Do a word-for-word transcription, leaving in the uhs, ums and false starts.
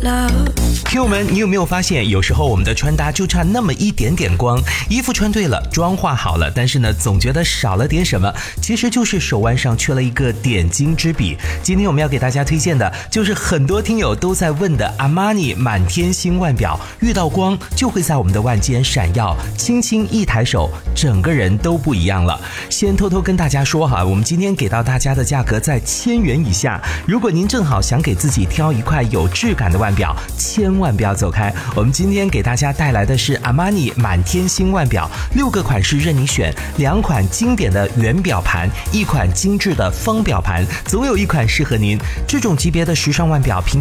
朋友们，你有没有发现，有时候我们的穿搭就差那么一点点光，衣服穿对了，妆化好了，但是呢，总觉得少了点什么，其实就是手腕上缺了一个点睛之笔。今天我们要给大家推荐的，就是很多听友都在问的阿玛尼满天星腕表，遇到光就会在我们的腕间闪耀，轻轻一抬手，整个人都不一样了。先偷偷跟大家说哈，我们今天给到大家的价格在千元以下，如果您正好想给自己挑一块有质感的腕表，千万不要走开。我们今天给大家带来的是阿玛尼满天星腕表，六个款式任你选，两款经典的圆表盘，一款精致的方表盘，总有一款适合您。这种级别的时尚腕表平